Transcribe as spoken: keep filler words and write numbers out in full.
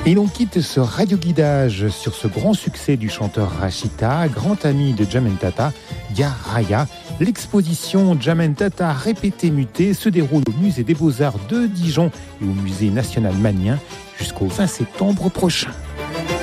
Et l'on quitte ce radioguidage sur ce grand succès du chanteur Rachita, grand ami de Djamel Tata, Dia Raya. L'exposition Djamel Tata répété muté se déroule au musée des Beaux-Arts de Dijon et au musée national Magnien jusqu'au vingt septembre prochain.